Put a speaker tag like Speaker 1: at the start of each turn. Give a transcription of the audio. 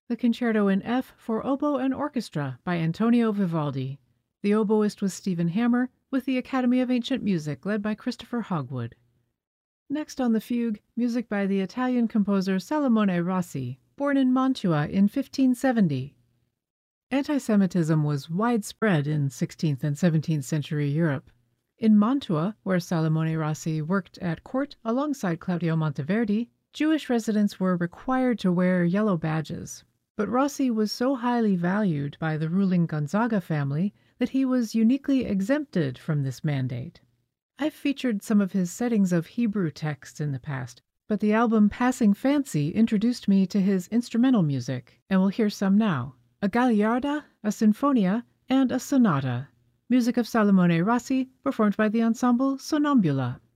Speaker 1: the Concerto in F for oboe and orchestra by Antonio Vivaldi. The oboist was Stephen Hammer, with the Academy of Ancient Music led by Christopher Hogwood. Next on the fugue, music by the Italian composer Salomone Rossi, born in Mantua in 1570. Antisemitism was widespread in 16th and 17th century Europe. In Mantua, where Salomone Rossi worked at court alongside Claudio Monteverdi, Jewish residents were required to wear yellow badges. But Rossi was so highly valued by the ruling Gonzaga family that he was uniquely exempted from this mandate. I've featured some of his settings of Hebrew texts in the past, but the album Passing Fancy introduced me to his instrumental music, and we'll hear some now. A Gagliarda, a Sinfonia, and a Sonata. Music of Salomone Rossi, performed by the ensemble Sonnambula.